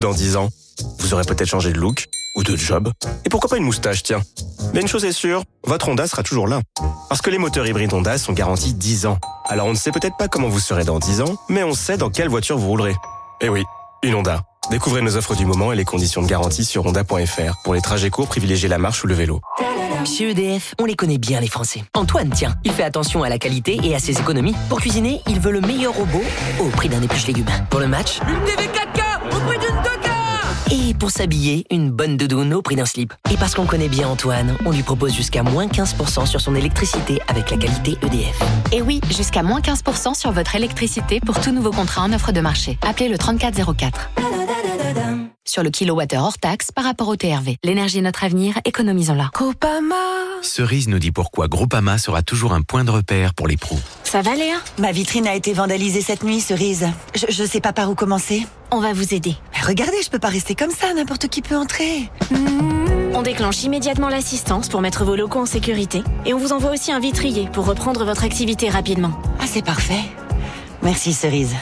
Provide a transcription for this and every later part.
Dans 10 ans, vous aurez peut-être changé de look ou de job. Et pourquoi pas une moustache, tiens. Mais une chose est sûre, votre Honda sera toujours là. Parce que les moteurs hybrides Honda sont garantis 10 ans. Alors on ne sait peut-être pas comment vous serez dans 10 ans, mais on sait dans quelle voiture vous roulerez. Eh oui, une Honda. Découvrez nos offres du moment et les conditions de garantie sur honda.fr. Pour les trajets courts, privilégiez la marche ou le vélo. Chez EDF, on les connaît bien les Français. Antoine, tiens, il fait attention à la qualité et à ses économies. Pour cuisiner, il veut le meilleur robot au prix d'un épluche légumes. Pour le match, une TV 4K au prix d'une 2K. Et pour s'habiller, une bonne doudoune au prix d'un slip. Et parce qu'on connaît bien Antoine, on lui propose jusqu'à moins 15% sur son électricité avec la qualité EDF. Et oui, jusqu'à moins 15% sur votre électricité pour tout nouveau contrat en offre de marché. Appelez le 3404. Sur le kilowattheure hors taxe par rapport au TRV. L'énergie est notre avenir, économisons-la. Groupama. Cerise nous dit pourquoi Groupama sera toujours un point de repère pour les pros. Ça va Léa ? Ma vitrine a été vandalisée cette nuit, Cerise. Je sais pas par où commencer. On va vous aider. Mais regardez, je peux pas rester comme ça, n'importe qui peut entrer. On déclenche immédiatement l'assistance pour mettre vos locaux en sécurité et on vous envoie aussi un vitrier pour reprendre votre activité rapidement. Ah, c'est parfait. Merci, Cerise.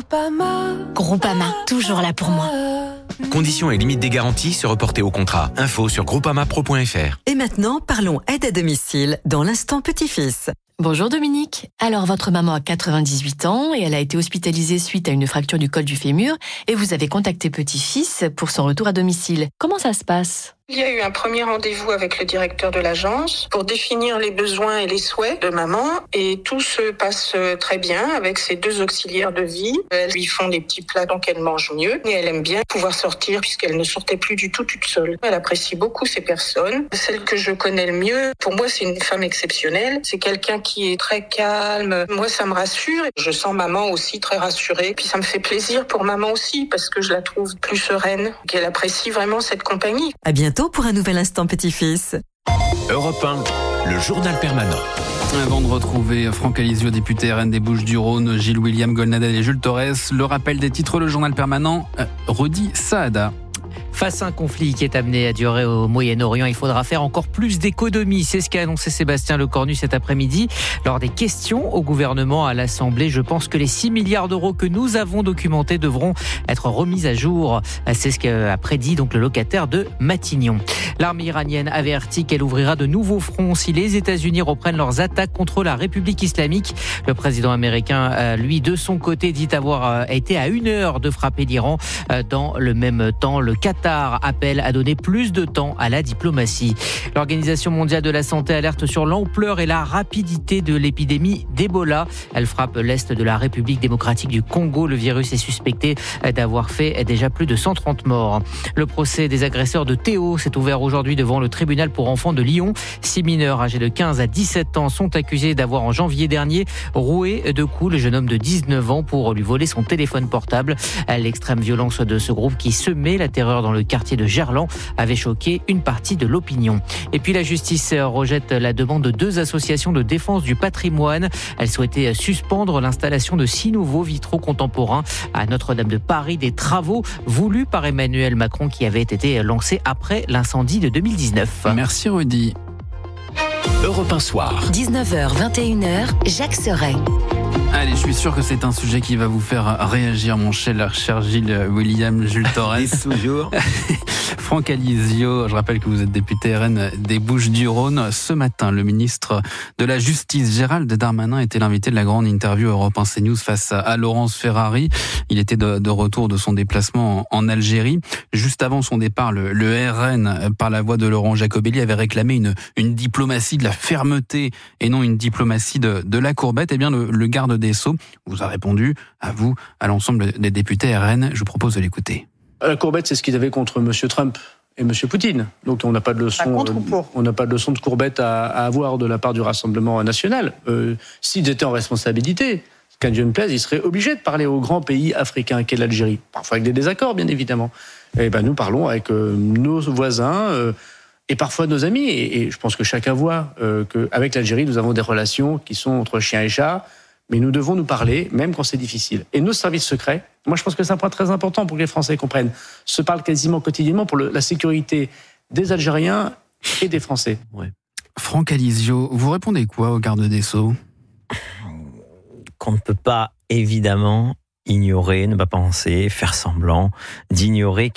Groupama, toujours là pour moi. Conditions et limites des garanties se reporter au contrat. Info sur groupamapro.fr. Et maintenant, parlons aide à domicile dans l'instant petit-fils. Bonjour Dominique. Alors votre maman a 98 ans et elle a été hospitalisée suite à une fracture du col du fémur et vous avez contacté petit-fils pour son retour à domicile. Comment ça se passe ? Il y a eu un premier rendez-vous avec le directeur de l'agence pour définir les besoins et les souhaits de maman et tout se passe très bien avec ses 2 auxiliaires de vie. Elles lui font des petits plats donc elle mange mieux et elle aime bien pouvoir sortir puisqu'elle ne sortait plus du tout toute seule. Elle apprécie beaucoup ces personnes. Celle que je connais le mieux, pour moi c'est une femme exceptionnelle. C'est quelqu'un qui est très calme. Moi ça me rassure. Je sens maman aussi très rassurée. Puis ça me fait plaisir pour maman aussi parce que je la trouve plus sereine, qu'elle apprécie vraiment cette compagnie. À bientôt pour un nouvel instant petit-fils. Europe 1, le journal permanent. Avant de retrouver Franck Alizio, député RN des Bouches-du-Rhône, Gilles William Golnadel et Jules Torres, le rappel des titres, le journal permanent, Rudi Saada. Face à un conflit qui est amené à durer au Moyen-Orient, il faudra faire encore plus d'économies. C'est ce qu'a annoncé Sébastien Lecornu cet après-midi lors des questions au gouvernement à l'Assemblée. Je pense que les 6 milliards d'euros que nous avons documentés devront être remis à jour. C'est ce qu'a prédit donc le locataire de Matignon. L'armée iranienne avertit qu'elle ouvrira de nouveaux fronts si les États-Unis reprennent leurs attaques contre la République islamique. Le président américain, lui, de son côté, dit avoir été à 1 heure de frapper l'Iran. Dans le même temps, le Qatar appelle à donner plus de temps à la diplomatie. L'Organisation mondiale de la santé alerte sur l'ampleur et la rapidité de l'épidémie d'Ebola. Elle frappe l'est de la République démocratique du Congo. Le virus est suspecté d'avoir fait déjà plus de 130 morts. Le procès des agresseurs de Théo s'est ouvert aujourd'hui devant le tribunal pour enfants de Lyon. 6 mineurs âgés de 15 à 17 ans sont accusés d'avoir en janvier dernier roué de coups le jeune homme de 19 ans pour lui voler son téléphone portable. L'extrême violence de ce groupe qui semait la terreur dans le quartier de Gerland avait choqué une partie de l'opinion. Et puis la justice rejette la demande de 2 associations de défense du patrimoine. Elles souhaitaient suspendre l'installation de 6 nouveaux vitraux contemporains à Notre-Dame de Paris, des travaux voulus par Emmanuel Macron qui avaient été lancés après l'incendie de 2019. Merci Rudy. Europe 1 soir. 19h, 21h, Jacques Serret. Allez, je suis sûr que c'est un sujet qui va vous faire réagir, mon cher Gilles William, Jules Torres. Toujours. Franck Alizio, je rappelle que vous êtes député RN des Bouches-du-Rhône. Ce matin, le ministre de la Justice, Gérald Darmanin, était l'invité de la grande interview Europe 1 CNews face à Laurence Ferrari. Il était de retour de son déplacement en Algérie. Juste avant son départ, le RN, par la voix de Laurent Jacobelli, avait réclamé une diplomatie de la fermeté et non une diplomatie de la courbette. Eh bien, le garde des Sceaux vous a répondu, à vous, à l'ensemble des députés RN. Je vous propose de l'écouter. La courbette, c'est ce qu'il avait contre M. Trump et M. Poutine. Donc on n'a pas de leçon, de courbette à avoir de la part du Rassemblement national. S'ils étaient en responsabilité, qu'à Dieu ne plaise, ils seraient obligés de parler au grand pays africain qu'est l'Algérie. Parfois avec des désaccords, bien évidemment. Et nous parlons avec nos voisins et parfois nos amis. Et je pense que chacun voit qu'avec l'Algérie, nous avons des relations qui sont entre chien et chat. Mais nous devons nous parler, même quand c'est difficile. Et nos services secrets, moi je pense que c'est un point très important pour que les Français comprennent, se parlent quasiment quotidiennement pour la sécurité des Algériens et des Français. Ouais. Franck Alizio, vous répondez quoi au garde des Sceaux ? Qu'on ne peut pas évidemment ignorer, ne pas penser, faire semblant d'ignorer